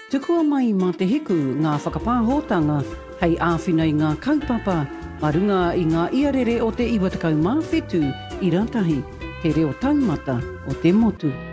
Tukua mai mā te hiku ngā whakapāhotanga hei āwhina i ngā kaupapa, marunga i ngā iarere o te 90 mawhetu i ratahi, te reo taumata o te motu.